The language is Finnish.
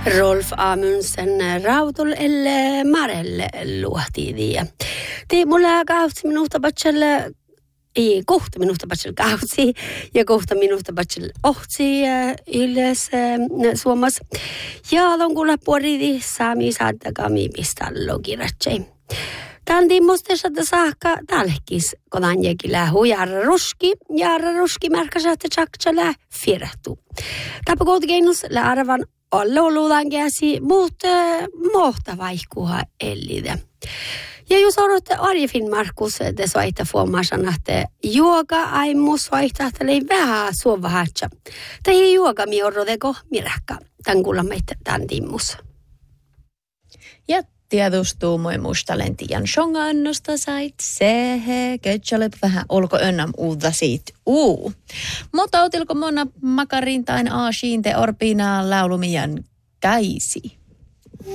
Rolf Amundsen rautul elle marelle luohtiidiä. Mulla kautsi minuuta batselle ei kohta minuuta batselle kautsi ja kohta minuuta batselle ohtsi yles Suomas. Ja on kuulla puoliti saami saattakami pistallo kirjatsei. Tanti mustesata saakka talkis kodanjekin lähu jarra ruski märkäsaatte tjaktsalä firehtu. Tapa koutikeinnus läaravan olla oluudan käsi, mutta mohta vaihkuha ellide. Ja jos odotte Arjefin Markus te soitte fuomasan, että juoga aimus vaihtahteli vähän suovahatsa. Tai juoga mi orrodeko mirakka. Tän kuulla meitä tän timmus. Ja tiedustuu moi mustalenti Jan Shongannosta sait sehe, ketjalep vähän olko önnam uutta siitä Mutta otilko monna makarintain aasiin te orpinaan laulumian käisi?